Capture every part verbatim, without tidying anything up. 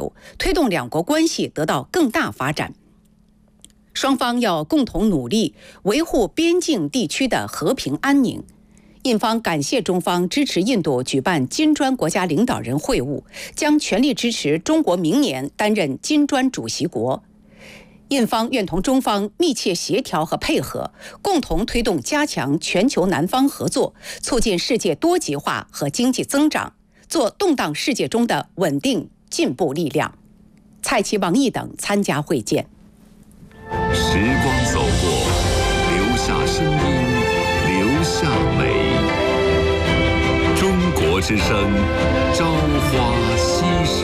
度，推动两国关系得到更大发展。双方要共同努力维护边境地区的和平安宁。印方感谢中方支持印度举办金砖国家领导人会晤，将全力支持中国明年担任金砖主席国。印方愿同中方密切协调和配合，共同推动加强全球南方合作，促进世界多极化和经济增长，做动荡世界中的稳定进步力量。蔡奇、王毅等参加会见。 时光走过，留下声音，留下美。中国之声，朝花夕拾。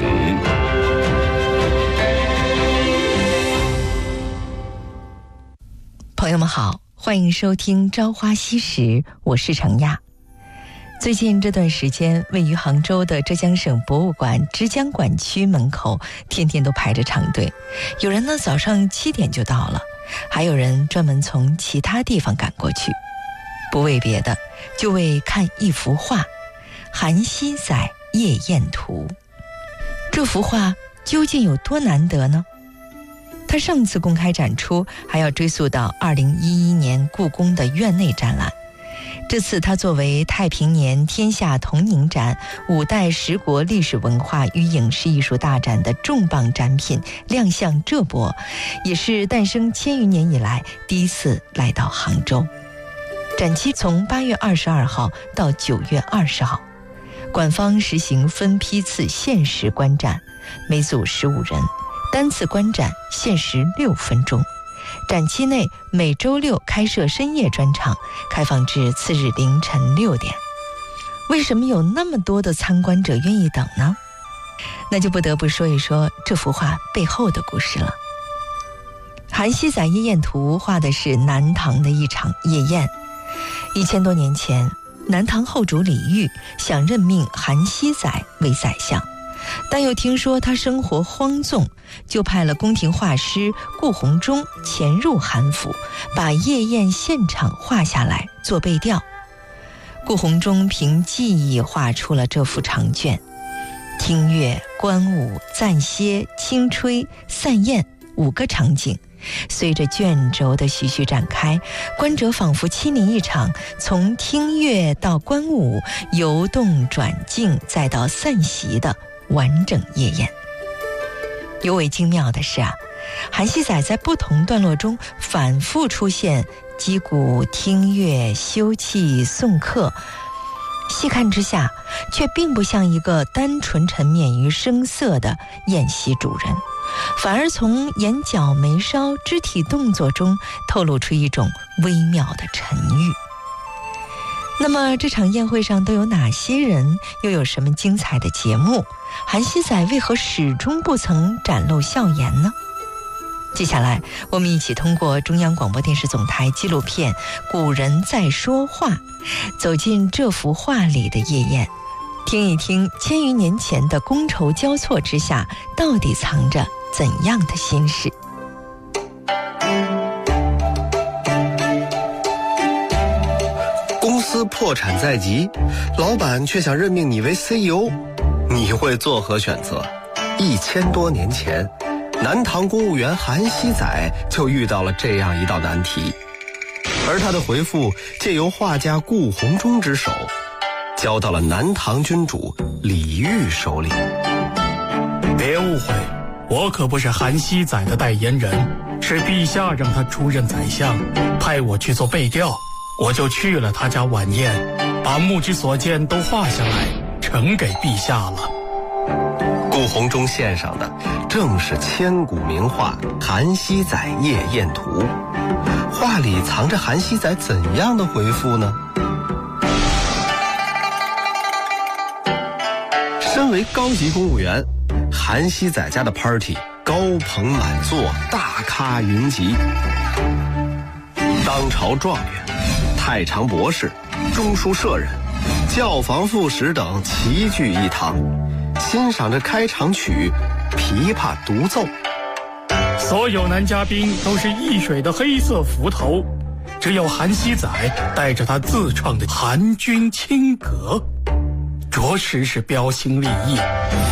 朋友们好，欢迎收听《朝花夕拾》，我是程亚。最近这段时间，位于杭州的浙江省博物馆之江馆区门口天天都排着长队，有人呢早上七点就到了，还有人专门从其他地方赶过去，不为别的，就为看一幅画《韩熙载夜宴图》。这幅画究竟有多难得呢？它上次公开展出还要追溯到二零一一年故宫的院内展览，这次它作为太平年天下同宁展五代十国历史文化与影视艺术大展的重磅展品亮相浙博，也是诞生千余年以来第一次来到杭州。展期从八月二十二号到九月二十号，馆方实行分批次限时观展，每组十五人，单次观展限时六分钟。展期内每周六开设深夜专场，开放至次日凌晨六点。为什么有那么多的参观者愿意等呢？那就不得不说一说这幅画背后的故事了。韩熙载夜宴图画的是南唐的一场夜宴。一千多年前，南唐后主李煜想任命韩熙载为宰相，但又听说他生活荒纵，就派了宫廷画师顾闳中潜入韩府，把夜宴现场画下来做背调。顾闳中凭记忆画出了这幅长卷，听乐、观舞、暂歇、轻吹、散宴五个场景，随着卷轴的徐徐展开，观者仿佛亲临一场从听乐到观舞、游动转静再到散席的完整夜宴。尤为精妙的是啊，韩熙载在不同段落中反复出现击鼓、听乐、休憩、送客，细看之下却并不像一个单纯沉湎于声色的宴席主人，反而从眼角眉梢肢体动作中透露出一种微妙的沉郁。那么这场宴会上都有哪些人，又有什么精彩的节目？韩熙载为何始终不曾展露笑颜呢？接下来我们一起通过中央广播电视总台纪录片《古人在说话》，走进这幅画里的夜宴，听一听千余年前的觥筹交错之下，到底藏着怎样的心事。 公司破产在即，老板却想任命你为 C E O， 你会作何选择？一千多年前，南唐公务员韩熙载就遇到了这样一道难题，而他的回复借由画家顾闳中之手，交到了南唐君主李煜手里。 别误会，我可不是韩熙载的代言人，是陛下让他出任宰相，派我去做背调，我就去了他家晚宴，把目之所见都画下来，呈给陛下了。 顾闳中献上的正是千古名画《韩熙载夜宴图》，画里藏着韩熙载怎样的回复呢？身为高级公务员，韩熙载家的 party 高朋满座，大咖云集，当朝状元、太常博士、中书舍人、教坊副使等齐聚一堂，欣赏着开场曲琵琶独奏。 所有男嘉宾都是一水的黑色幞头，只有韩熙载带着他自创的韩军青阁，着实是标新立异，